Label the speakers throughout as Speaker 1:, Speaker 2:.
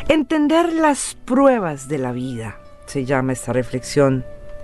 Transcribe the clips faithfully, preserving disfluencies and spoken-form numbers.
Speaker 1: Entender las pruebas de la vida se llama esta reflexión.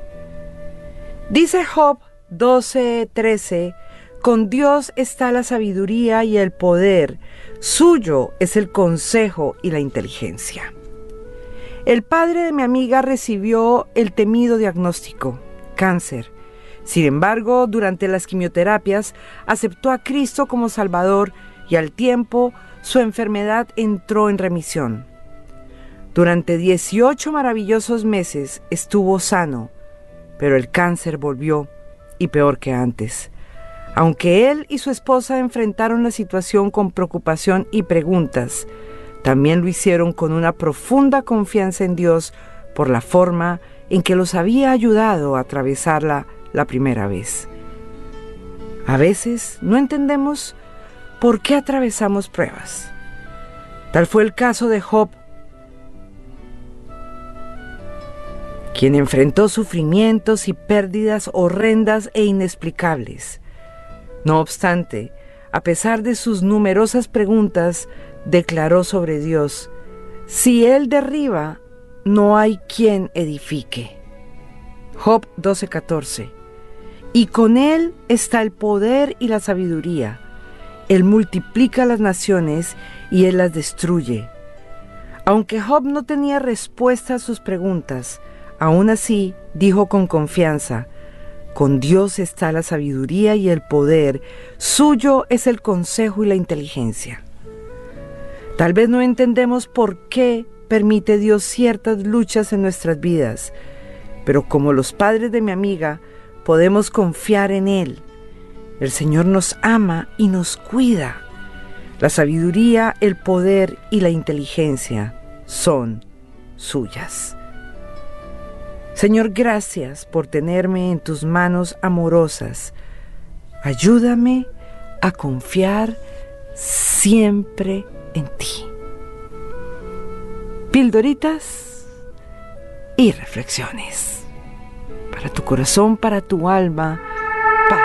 Speaker 1: Dice Job doce trece: con Dios está la sabiduría y el poder, suyo es el consejo y la inteligencia. El padre de mi amiga recibió el temido diagnóstico, cáncer. Sin embargo, durante las quimioterapias aceptó a Cristo como Salvador y al tiempo su enfermedad entró en remisión. Durante dieciocho maravillosos meses estuvo sano, pero el cáncer volvió y peor que antes. Aunque él y su esposa enfrentaron la situación con preocupación y preguntas, también lo hicieron con una profunda confianza en Dios por la forma en que los había ayudado a atravesarla la primera vez. A veces no entendemos por qué atravesamos pruebas. Tal fue el caso de Job, quien enfrentó sufrimientos y pérdidas horrendas e inexplicables. No obstante, a pesar de sus numerosas preguntas, declaró sobre Dios: si Él derriba, no hay quien edifique. Job doce catorce. Y con Él está el poder y la sabiduría. Él multiplica las naciones y Él las destruye. Aunque Job no tenía respuesta a sus preguntas, aún así dijo con confianza: con Dios está la sabiduría y el poder, suyo es el consejo y la inteligencia. Tal vez no entendemos por qué permite Dios ciertas luchas en nuestras vidas, pero como los padres de mi amiga, podemos confiar en Él. El Señor nos ama y nos cuida. La sabiduría, el poder y la inteligencia son suyas. Señor, gracias por tenerme en tus manos amorosas. Ayúdame a confiar siempre en ti. Pildoritas y reflexiones para tu corazón, para tu alma,